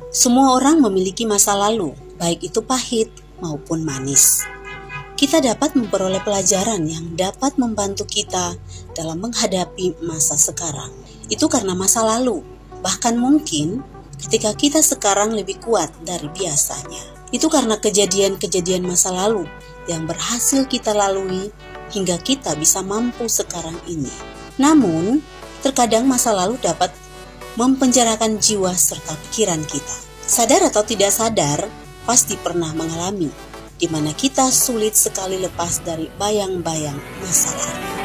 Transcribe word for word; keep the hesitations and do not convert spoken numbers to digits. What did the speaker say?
Semua orang memiliki masa lalu, baik itu pahit maupun manis. Kita dapat memperoleh pelajaran yang dapat membantu kita dalam menghadapi masa sekarang. Itu karena masa lalu, bahkan mungkin ketika kita sekarang lebih kuat dari biasanya. Itu karena kejadian-kejadian masa lalu yang berhasil kita lalui hingga kita bisa mampu sekarang ini. Namun, terkadang masa lalu dapat mempenjarakan jiwa serta pikiran kita. Sadar atau tidak sadar, pasti pernah mengalami, di mana kita sulit sekali lepas dari bayang-bayang masa lalu.